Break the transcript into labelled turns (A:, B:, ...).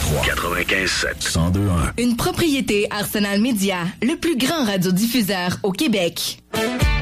A: 93. 95.7. 102.1.
B: Une propriété Arsenal Média, le plus grand radiodiffuseur au Québec.